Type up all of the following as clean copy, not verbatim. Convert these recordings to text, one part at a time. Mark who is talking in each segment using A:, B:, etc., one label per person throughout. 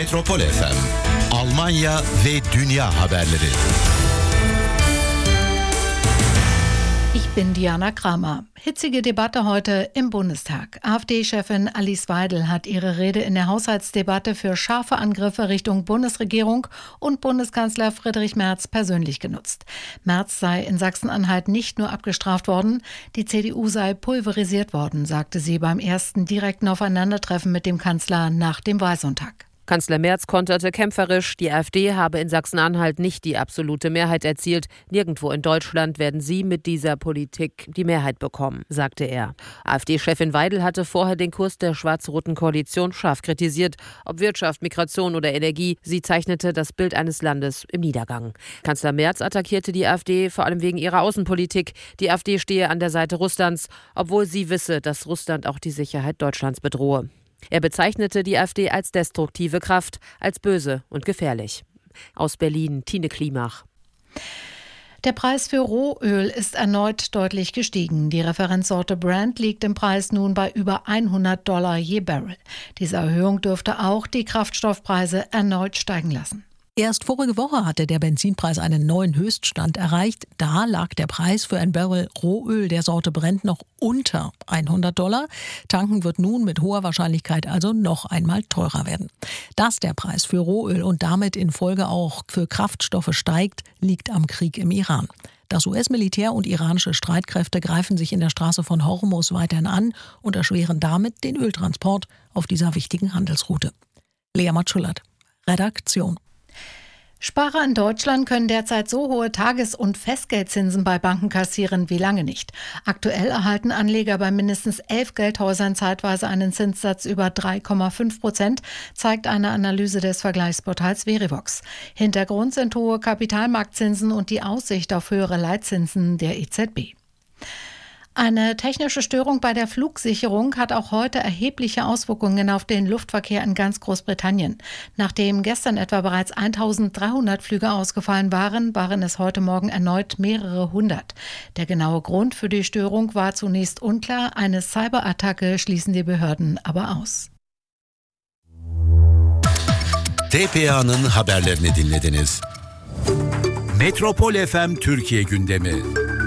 A: Metropol FM, Almanya ve dünya haberleri.
B: Ich bin Diana Kramer. Hitzige Debatte heute im Bundestag. AfD-Chefin Alice Weidel hat ihre Rede in der Haushaltsdebatte für scharfe Angriffe Richtung Bundesregierung und Bundeskanzler Friedrich Merz persönlich genutzt. Merz sei in Sachsen-Anhalt nicht nur abgestraft worden, die CDU sei pulverisiert worden, sagte sie beim ersten direkten Aufeinandertreffen mit dem Kanzler nach dem Wahlsonntag.
C: Kanzler Merz konterte kämpferisch, die AfD habe in Sachsen-Anhalt nicht die absolute Mehrheit erzielt. Nirgendwo in Deutschland werden sie mit dieser Politik die Mehrheit bekommen, sagte er. AfD-Chefin Weidel hatte vorher den Kurs der schwarz-roten Koalition scharf kritisiert. Ob Wirtschaft, Migration oder Energie, sie zeichnete das Bild eines Landes im Niedergang. Kanzler Merz attackierte die AfD vor allem wegen ihrer Außenpolitik. Die AfD stehe an der Seite Russlands, obwohl sie wisse, dass Russland auch die Sicherheit Deutschlands bedrohe. Er bezeichnete die AfD als destruktive Kraft, als böse und gefährlich. Aus Berlin, Tine Klimach.
B: Der Preis für Rohöl ist erneut deutlich gestiegen. Die Referenzsorte Brent liegt im Preis nun bei über $100 je Barrel. Diese Erhöhung dürfte auch die Kraftstoffpreise erneut steigen lassen.
D: Erst vorige Woche hatte der Benzinpreis einen neuen Höchststand erreicht. Da lag der Preis für ein Barrel Rohöl der Sorte Brent noch unter $100. Tanken wird nun mit hoher Wahrscheinlichkeit also noch einmal teurer werden. Dass der Preis für Rohöl und damit in Folge auch für Kraftstoffe steigt, liegt am Krieg im Iran. Das US-Militär und iranische Streitkräfte greifen sich in der Straße von Hormuz weiterhin an und erschweren damit den Öltransport auf dieser wichtigen Handelsroute. Lea Matschulat, Redaktion.
B: Sparer in Deutschland können derzeit so hohe Tages- und Festgeldzinsen bei Banken kassieren wie lange nicht. Aktuell erhalten Anleger bei mindestens 11 Geldhäusern zeitweise einen Zinssatz über 3,5%, zeigt eine Analyse des Vergleichsportals Verivox. Hintergrund sind hohe Kapitalmarktzinsen und die Aussicht auf höhere Leitzinsen der EZB. Eine technische Störung bei der Flugsicherung hat auch heute erhebliche Auswirkungen auf den Luftverkehr in ganz Großbritannien. Nachdem gestern etwa bereits 1300 Flüge ausgefallen waren, waren es heute Morgen erneut mehrere hundert. Der genaue Grund für die Störung war zunächst unklar. Eine Cyberattacke schließen die Behörden aber aus.
A: TPA'nın haberlerini dinlediniz. Metropol FM Türkiye gündemi.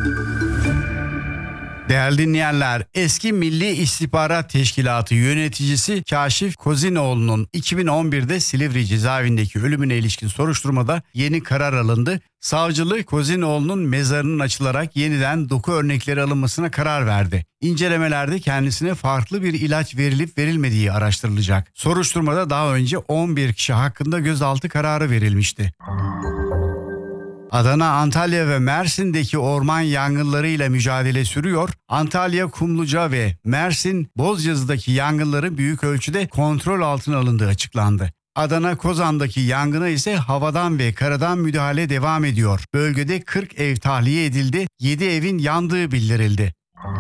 E: Değerli dinleyenler, eski Milli İstihbarat Teşkilatı yöneticisi Kaşif Kozinoğlu'nun 2011'de Silivri cezaevindeki ölümüne ilişkin soruşturmada yeni karar alındı. Savcılık Kozinoğlu'nun mezarının açılarak yeniden doku örnekleri alınmasına karar verdi. İncelemelerde kendisine farklı bir ilaç verilip verilmediği araştırılacak. Soruşturmada daha önce 11 kişi hakkında gözaltı kararı verilmişti. Adana, Antalya ve Mersin'deki orman yangınlarıyla mücadele sürüyor. Antalya, Kumluca ve Mersin, Bozcazı'daki yangınların büyük ölçüde kontrol altına alındığı açıklandı. Adana, Kozan'daki yangına ise havadan ve karadan müdahale devam ediyor. Bölgede 40 ev tahliye edildi, 7 evin yandığı bildirildi.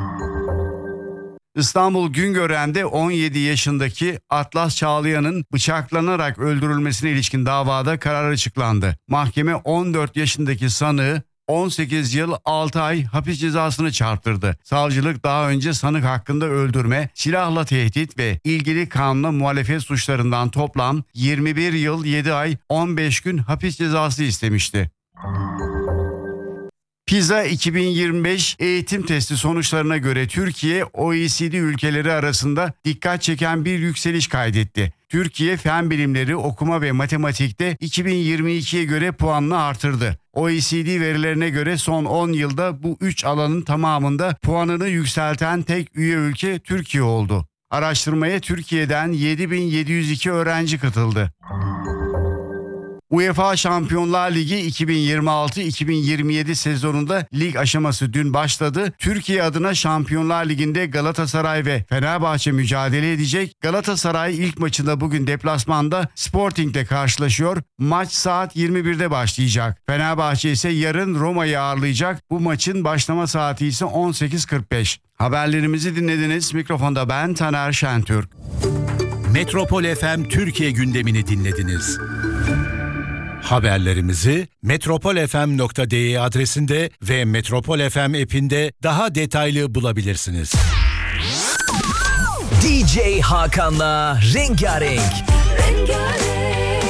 E: İstanbul Güngören'de 17 yaşındaki Atlas Çağlayan'ın bıçaklanarak öldürülmesine ilişkin davada karar açıklandı. Mahkeme 14 yaşındaki sanığı 18 yıl 6 ay hapis cezasını çarptırdı. Savcılık daha önce sanık hakkında öldürme, silahla tehdit ve ilgili kanuna muhalefet suçlarından toplam 21 yıl 7 ay 15 gün hapis cezası istemişti. PISA 2025 eğitim testi sonuçlarına göre Türkiye, OECD ülkeleri arasında dikkat çeken bir yükseliş kaydetti. Türkiye fen bilimleri, okuma ve matematikte 2022'ye göre puanını artırdı. OECD verilerine göre son 10 yılda bu 3 alanın tamamında puanını yükselten tek üye ülke Türkiye oldu. Araştırmaya Türkiye'den 7.702 öğrenci katıldı. UEFA Şampiyonlar Ligi 2026-2027 sezonunda lig aşaması dün başladı. Türkiye adına Şampiyonlar Ligi'nde Galatasaray ve Fenerbahçe mücadele edecek. Galatasaray ilk maçında bugün deplasmanda Sporting'le karşılaşıyor. Maç saat 21'de başlayacak. Fenerbahçe ise yarın Roma'yı ağırlayacak. Bu maçın başlama saati ise 18.45. Haberlerimizi dinlediniz. Mikrofonda ben Taner Şentürk.
A: Metropol FM Türkiye gündemini dinlediniz. Haberlerimizi metropolfm.de adresinde ve Metropol FM app'inde daha detaylı bulabilirsiniz.
F: DJ Hakan'la Rengarenk.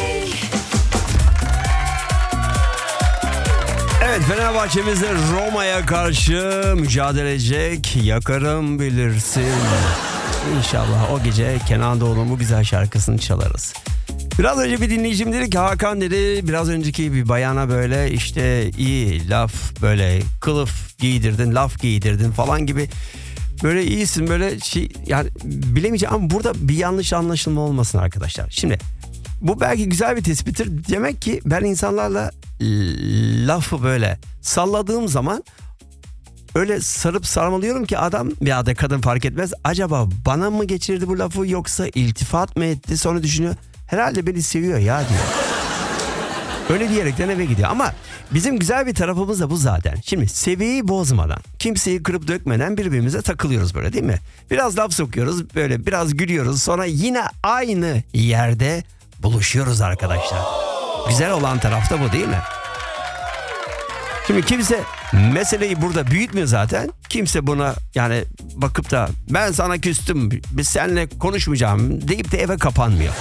F: Evet, Fenerbahçe'miz de Roma'ya karşı mücadele edecek. Yakarım bilirsin. İnşallah o gece Kenan Doğulu'nun bu güzel şarkısını çalarız. Biraz önce bir dinleyicim dedi ki, Hakan dedi, biraz önceki bir bayana böyle işte iyi laf, böyle kılıf giydirdin, laf giydirdin falan gibi, böyle iyisin böyle şey, yani bilemeyeceğim ama burada bir yanlış anlaşılma olmasın arkadaşlar. Şimdi bu belki güzel bir tespittir. Demek ki ben insanlarla lafı böyle salladığım zaman öyle sarıp sarmalıyorum ki adam ya da kadın fark etmez. Acaba bana mı geçirdi bu lafı yoksa iltifat mı etti, sonra düşünüyor. Herhalde beni seviyor ya diyor. Öyle diyerekten eve gidiyor. Ama bizim güzel bir tarafımız da bu zaten. Şimdi seviyeyi bozmadan, kimseyi kırıp dökmeden birbirimize takılıyoruz böyle, değil mi? Biraz laf sokuyoruz, böyle biraz gülüyoruz. Sonra yine aynı yerde buluşuyoruz arkadaşlar. Güzel olan taraf da bu, değil mi? Şimdi kimse meseleyi burada büyütmüyor zaten. Kimse buna yani bakıp da ben sana küstüm, biz seninle konuşmayacağım deyip de eve kapanmıyor.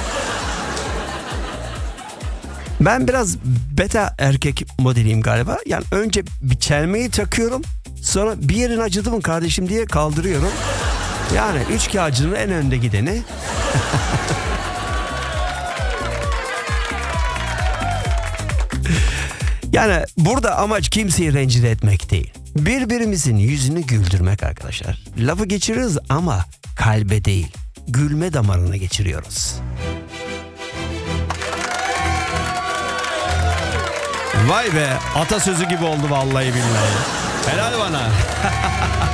F: Ben biraz beta erkek modeliyim galiba. Yani önce bir çelmeyi takıyorum. Sonra bir yerin acıdı mı kardeşim diye kaldırıyorum. Yani üç kağıtçının en önde gideni. Yani burada amaç kimseyi rencide etmek değil. Birbirimizin yüzünü güldürmek arkadaşlar. Lafı geçiririz ama kalbe değil, gülme damarına geçiriyoruz. Vay be, atasözü gibi oldu vallahi billahi. Helal bana.